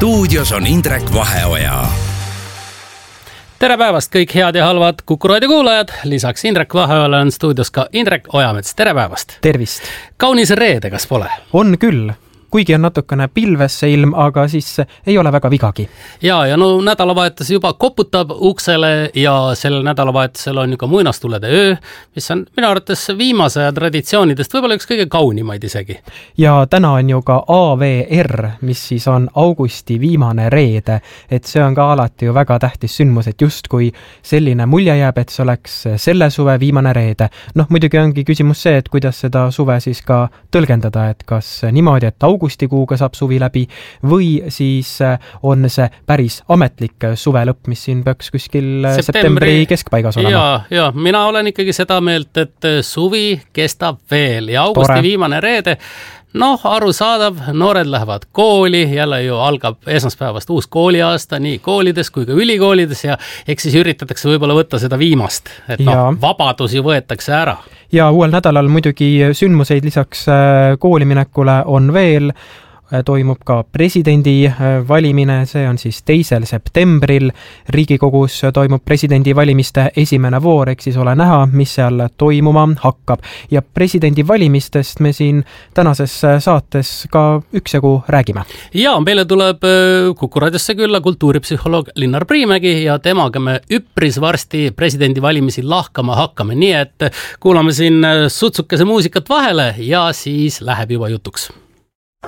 Stuudios on Indrek Vaheoja. Tere päevast kõik head ja halvad Kuku raadio kuulajad. Lisaks Indrek Vaheojale on stuudios ka Indrek Ojamets. Tere päevast. Tervist. Kaunis reede, kas pole? On küll. Kuigi on natukene pilves see ilm, aga siis ei ole väga vigagi. Ja no nädalavahetus juba koputab uksele ja sellel nädalavahetusel on ju ka muinastulede öö, mis on minu arvates viimase aja traditsioonidest võib-olla üks kõige kaunimaid isegi. Ja täna on ju ka AVR, mis siis on augusti viimane reede, et see on ka alati ju väga tähtis sündmus, et just kui selline mulje jääb, et see oleks selle suve viimane reede. Muidugi ongi küsimus see, et kuidas seda suve siis ka tõlgendada, et kas niimoodi, et augustikuuga saab suvi läbi või siis on see päris ametlik suve lõpp, mis siin peaks kuskil septembri keskpaigas olema. Ja mina olen ikkagi seda meelt, et suvi kestab veel ja augusti viimane reede, arusaadav, noored lähevad kooli, jälle ju algab esmaspäevast uus kooliaasta nii koolides kui ka ülikoolides ja eks siis üritatakse võib-olla võtta seda viimast, et vabadus ju võetakse ära. Ja uuel nädalal muidugi sündmuseid lisaks kooliminekule on veel, toimub ka presidendi valimine, see on siis 2. septembril. Riigikogus toimub presidendi valimiste esimene voor, eks siis ole näha, mis seal toimuma hakkab. Ja presidendi valimistest me siin tänases saates ka üksjagu räägime. Ja meile tuleb Kuku raadiosse külla kultuuripsühholoog Linnar Priimägi ja temaga me üpris varsti presidendi valimisi lahkama hakkame. Nii et kuulame siin sutsukese muusikat vahele ja siis läheb juba jutuks.